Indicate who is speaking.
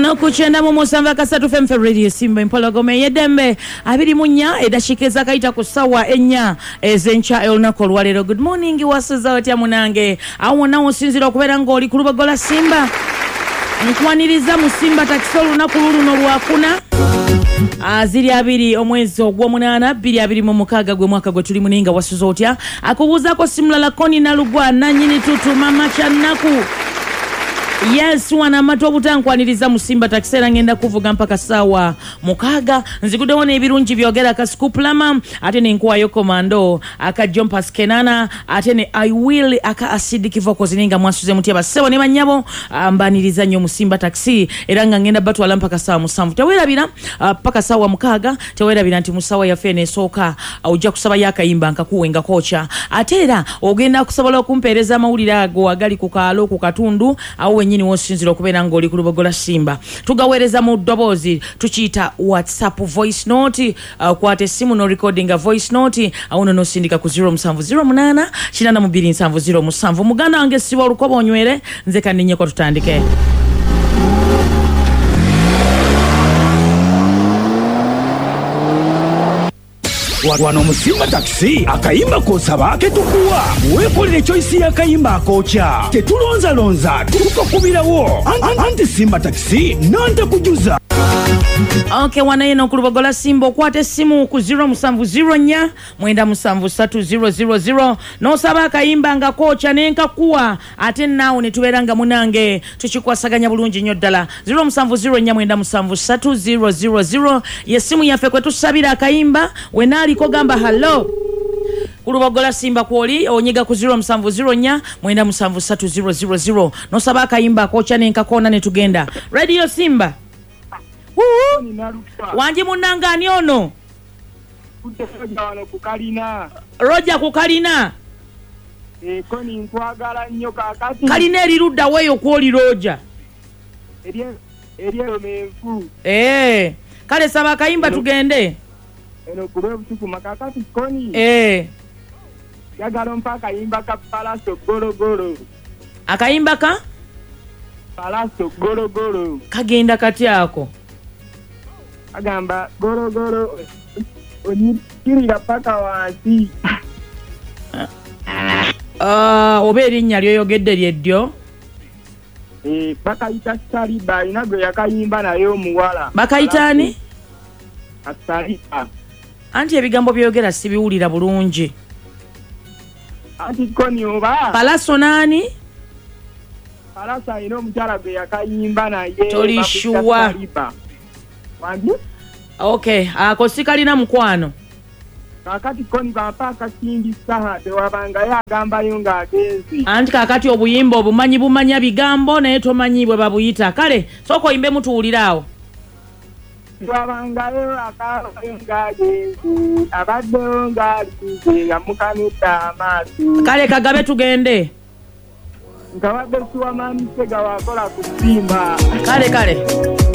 Speaker 1: Ono kuchenda mu musamba kasatu femfe radio Simba Impologome yedembe abiri munya edashikeza kaita kusawa enya ezencha elunako lwalero. Good morning wasuza otya munange awona osinzira okubera ngoli kulubagola Simba nkwaniriza mu Simba takisolu nakululu no lwakuna aziri abiri omwezi ogw'omunana 2026 gwe mwaka gwe tuli muninga wasuza otya akubuuzako simulala koni na lugwa nanyini tutu mama channaku. Yes, wana mato obutankwaniriza mu Simba takisera ngenda kuvuga mpaka sawa mukaga nzikudeone ebirungi byogera ka scoop lama ate ne nkuwayo komando aka Jompas Kenana ate ne I will aka acidic vocals ninga mwasuze mutia basewo ne banyabo mbaniriza nnyo mu Simba taxi era nga ngenda batwala mpaka sawa musanvu tewerabira mpaka sawa mukaga tewerabira nti musawa ya fene soka ojja kusaba yakayimba nkakuwenga kocha ate era ogenda kusobola okumpereza amawulire ago agali ku kaalo ku katundu awo nyini wosinzira okubeera ngoli ku lubogola Simba tugaweereza mu dobozi tukiita WhatsApp voice note kwate simu no recording a voice note awuno no sindika ku 0708 8270 muganda wange sibo olukoba onywere nze kaninye ko tutandike.
Speaker 2: Wano Musimba taxi akayimba kosaba ketukuwa wekolere choice yakayimba kocha tetulonza lonza tukakubirawo anti Simba taxi nante kujuza.
Speaker 1: Okay, wanaino kulubagola Simba kwate simu ku 0709 97300 no saba kayimba nga kocha nenka kuwa ate nawo netuberanga munange tuchikwasaganya bulungi nnyo ddala 0709 97300 yesimu yafe kwe tusabira kayimba wenali ko gamba hello kulubagola Simba kwoli onyiga ku 0709 97300 no saba kayimba kocha nenka kona netugenda radio Simba. Wanji munangani ono Roja kukalina
Speaker 3: koni nkwagala nnyo kakati
Speaker 1: kalina eriruda weyo kwoli Roja
Speaker 3: eriyo menfu
Speaker 1: kale saba kayimba tugende
Speaker 3: eno kubebu butuku makakati koni yagalo mpaka kayimba ka Palaso Gorogoro
Speaker 1: akayimba ka
Speaker 3: Palaso Gorogoro
Speaker 1: kagenda kati ako
Speaker 3: agamba Gorogoro onikirira paka wansi
Speaker 1: oberi nnyo lyogedde lyeddio
Speaker 3: bakayita Saliba inago yakayimba nayo muwala
Speaker 1: bakayitani
Speaker 3: Saliba
Speaker 1: anti ebigambo byogera sibiwulira bulungi
Speaker 3: anti koni oba
Speaker 1: Palaso nani
Speaker 3: Palasa ino omukyala gwe yakayimba naye
Speaker 1: tolishuwa
Speaker 3: wangi
Speaker 1: okay kosikalina mukwano
Speaker 3: kakati koni bapaka kindi saha tewabanga yagambayo ng'agenzi
Speaker 1: anti kakati obuyimba obumanyi bumanya bigambo naye tomanyi bwe babuyita kale soko oyimbe mutuwulirawo
Speaker 3: twabangayo akabayo ng'agenzi abaddeyo ng'alize nga mukanudda amaaso
Speaker 1: kale kagabe tugende
Speaker 3: nkabadde siwamani sega wakola ku Simba
Speaker 1: kale